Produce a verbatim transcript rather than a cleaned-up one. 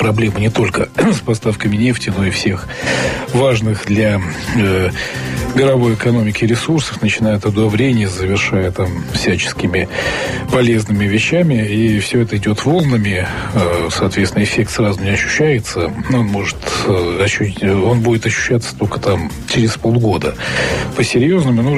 проблемы не только с поставками нефти, но и всех важных для э, мировой экономики ресурсов, начиная от удобрений, завершая там всяческими полезными вещами. И все это идет волнами. Э, соответственно, эффект сразу не ощущается. Он может э, ощутить, он будет ощущаться только там через полгода. По-серьезному, ну,